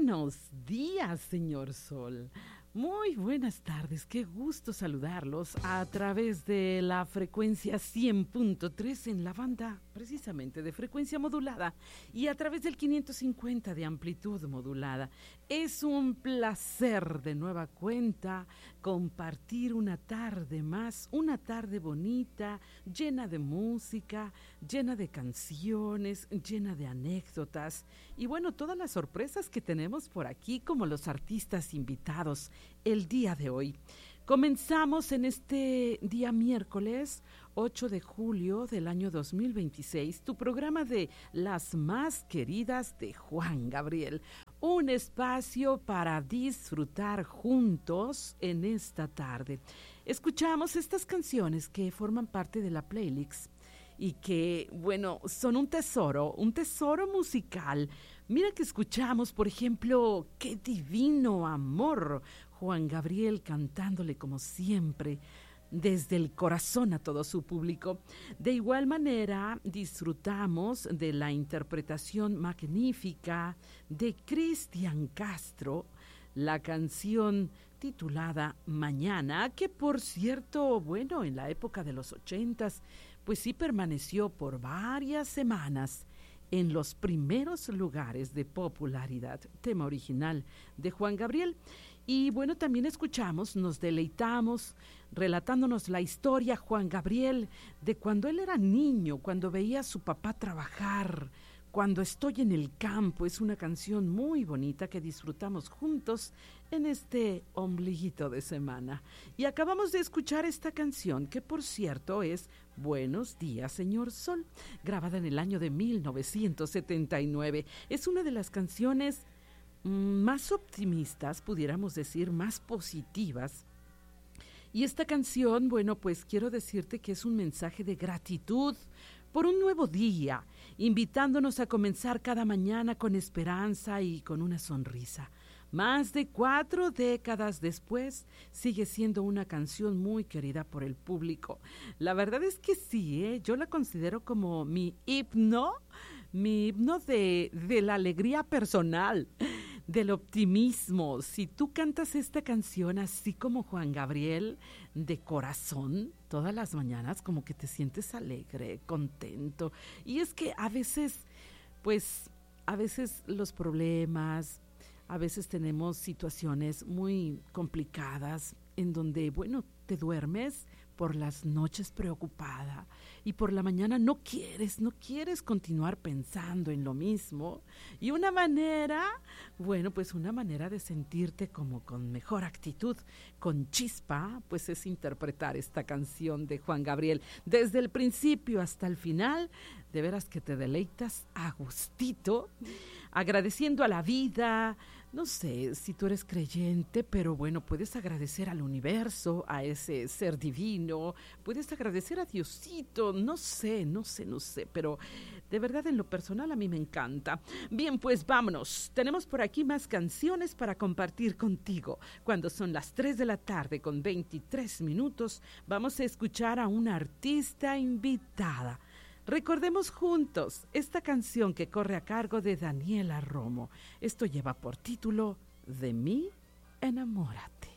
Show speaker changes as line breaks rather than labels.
Buenos días, señor Sol. Muy buenas tardes, qué gusto saludarlos a través de la frecuencia 100.3 en la banda precisamente de frecuencia modulada y a través del 550 de amplitud modulada. Es un placer de nueva cuenta compartir una tarde más, una tarde bonita, llena de música, llena de canciones, llena de anécdotas y bueno, todas las sorpresas que tenemos por aquí como los artistas invitados el día de hoy. Comenzamos en este día miércoles 8 de julio del año 2026, tu programa de Las Más Queridas de Juan Gabriel. Un espacio para disfrutar juntos en esta tarde. Escuchamos estas canciones que forman parte de la playlist y que, bueno, son un tesoro musical. Mira que escuchamos, por ejemplo, Qué Divino Amor, Juan Gabriel cantándole como siempre, desde el corazón a todo su público. De igual manera, disfrutamos de la interpretación magnífica de Cristian Castro, la canción titulada Mañana, que por cierto, bueno, en la época de los 80s, pues sí permaneció por varias semanas en los primeros lugares de popularidad, tema original de Juan Gabriel. Y bueno, también escuchamos, nos deleitamos, relatándonos la historia Juan Gabriel de cuando él era niño, cuando veía a su papá trabajar, cuando estoy en el campo. Es una canción muy bonita que disfrutamos juntos en este ombliguito de semana. Y acabamos de escuchar esta canción, que por cierto es Buenos días, señor Sol, grabada en el año de 1979. Es una de las canciones más optimistas, pudiéramos decir, más positivas. Y esta canción, bueno, pues quiero decirte que es un mensaje de gratitud por un nuevo día, invitándonos a comenzar cada mañana con esperanza y con una sonrisa. Más de 4 décadas después, sigue siendo una canción muy querida por el público. La verdad es que sí, yo la considero como mi himno de la alegría personal, del optimismo. Si tú cantas esta canción así como Juan Gabriel, de corazón, todas las mañanas como que te sientes alegre, contento. Y es que a veces los problemas, a veces tenemos situaciones muy complicadas en donde, bueno, te duermes por las noches preocupada y por la mañana no quieres continuar pensando en lo mismo. Y una manera de sentirte como con mejor actitud, con chispa, pues es interpretar esta canción de Juan Gabriel. Desde el principio hasta el final, de veras que te deleitas a gustito, agradeciendo a la vida. No sé si tú eres creyente, pero bueno, puedes agradecer al universo, a ese ser divino, puedes agradecer a Diosito, no sé, pero de verdad en lo personal a mí me encanta. Bien, pues vámonos, tenemos por aquí más canciones para compartir contigo. Cuando son las 3 de la tarde con 23 minutos, vamos a escuchar a una artista invitada. Recordemos juntos esta canción que corre a cargo de Daniela Romo. Esto lleva por título De mí enamórate.